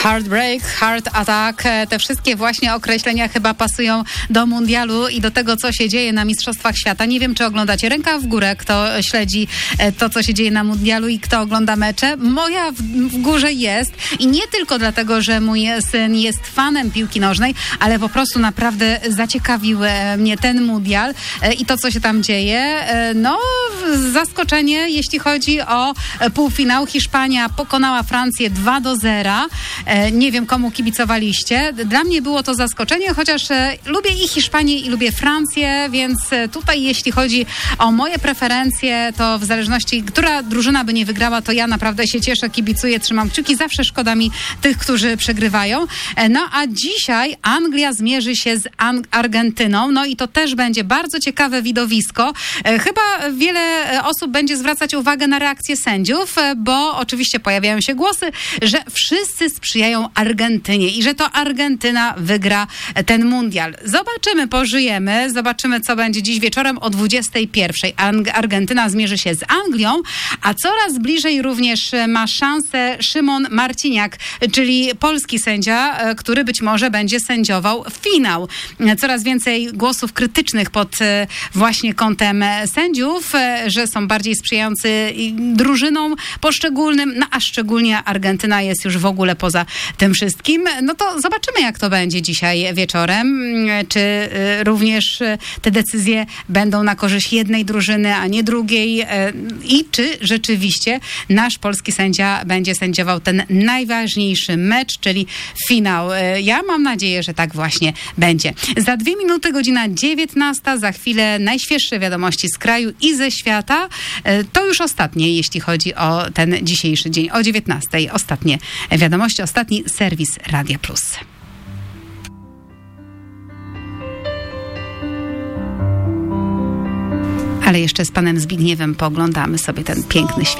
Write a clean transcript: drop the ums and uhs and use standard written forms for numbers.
Heartbreak, Heart Attack, te wszystkie właśnie określenia chyba pasują do mundialu i do tego, co się dzieje na Mistrzostwach Świata. Nie wiem, czy oglądacie. Ręka w górę, kto śledzi to, co się dzieje na mundialu i kto ogląda mecze. Moja w górze jest i nie tylko dlatego, że mój syn jest fanem piłki nożnej, ale po prostu naprawdę zaciekawił mnie ten mundial i to, co się tam dzieje. No, zaskoczenie, jeśli chodzi o półfinał. Hiszpania pokonała Francję 2-0. Nie wiem, komu kibicowaliście. Dla mnie było to zaskoczenie, chociaż lubię i Hiszpanię, i lubię Francję, więc tutaj jeśli chodzi o moje preferencje, to w zależności, która drużyna by nie wygrała, to ja naprawdę się cieszę, kibicuję, trzymam kciuki. Zawsze szkoda mi tych, którzy przegrywają. No a dzisiaj Anglia zmierzy się z Argentyną. No i to też będzie bardzo ciekawe widowisko. Chyba wiele osób będzie zwracać uwagę na reakcję sędziów, bo oczywiście pojawiają się głosy, że wszyscy sprzyjają Argentynie i że to Argentyna wygra ten mundial. Zobaczymy, pożyjemy, zobaczymy, co będzie dziś wieczorem o 21:00. Argentyna zmierzy się z Anglią, a coraz bliżej również ma szansę Szymon Marciniak, czyli polski sędzia, który być może będzie sędziował finał. Coraz więcej głosów krytycznych pod właśnie kątem sędziów, że są bardziej sprzyjający drużynom poszczególnym, no a szczególnie Argentyna jest już w ogóle poza tym wszystkim. No to zobaczymy, jak to będzie dzisiaj wieczorem. Czy również te decyzje będą na korzyść jednej drużyny, a nie drugiej i czy rzeczywiście nasz polski sędzia będzie sędziował ten najważniejszy mecz, czyli finał. Ja mam nadzieję, że tak właśnie będzie. Za 2 minuty godzina 19:00, za chwilę najświeższe wiadomości z kraju i ze świata. To już ostatnie, jeśli chodzi o ten dzisiejszy dzień. O 19:00 ostatnie wiadomości, ostatni serwis Radia Plus. Ale jeszcze z panem Zbigniewem pooglądamy sobie ten piękny świat.